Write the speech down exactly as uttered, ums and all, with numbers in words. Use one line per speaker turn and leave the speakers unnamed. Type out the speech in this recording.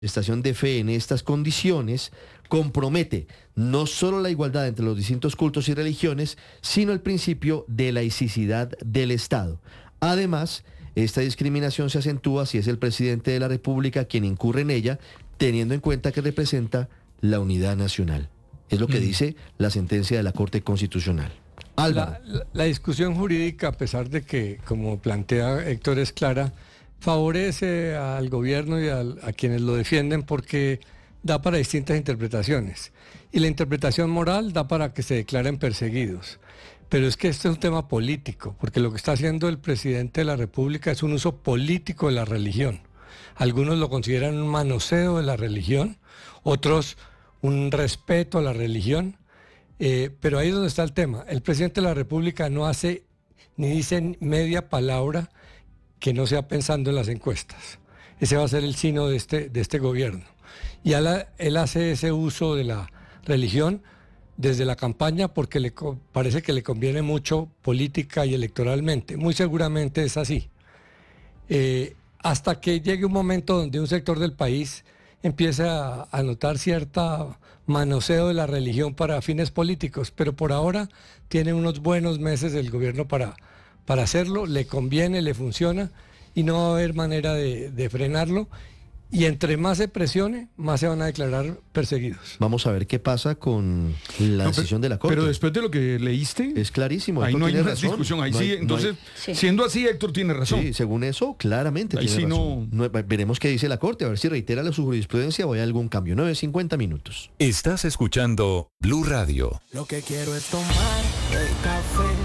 manifestación de fe en estas condiciones compromete no solo la igualdad entre los distintos cultos y religiones, sino el principio de laicidad del Estado. Además, esta discriminación se acentúa si es el presidente de la República quien incurre en ella, teniendo en cuenta que representa la unidad nacional. Es lo que mm. dice la sentencia de la Corte Constitucional.
La, la, la discusión jurídica, a pesar de que, como plantea Héctor, es clara, favorece al gobierno y al, a quienes lo defienden porque da para distintas interpretaciones. Y la interpretación moral da para que se declaren perseguidos. Pero es que este es un tema político, porque lo que está haciendo el presidente de la República es un uso político de la religión. Algunos lo consideran un manoseo de la religión, otros un respeto a la religión. Eh, pero ahí es donde está el tema. El presidente de la República no hace ni dice media palabra que no sea pensando en las encuestas. Ese va a ser el sino de este, de este gobierno. Y él, él hace ese uso de la religión desde la campaña porque le parece que le conviene mucho política y electoralmente. Muy seguramente es así. Eh, hasta que llegue un momento donde un sector del país empieza a, a notar cierta manoseo de la religión para fines políticos, pero por ahora tiene unos buenos meses el gobierno para, para hacerlo, le conviene, le funciona y no va a haber manera de, de frenarlo. Y entre más se presione, más se van a declarar perseguidos.
Vamos a ver qué pasa con la no, decisión
pero,
de la Corte.
Pero después de lo que leíste...
Es clarísimo.
Ahí no hay
una
discusión. Ahí
no
sí,
hay,
entonces,
no
hay... siendo así, Héctor tiene razón.
Sí, según eso, claramente
ahí
tiene
sí
razón.
No...
No, veremos qué dice la Corte, a ver si reitera la su jurisprudencia o hay algún cambio. nueve cincuenta minutos.
Estás escuchando Blue Radio.
Lo que quiero es tomar el café.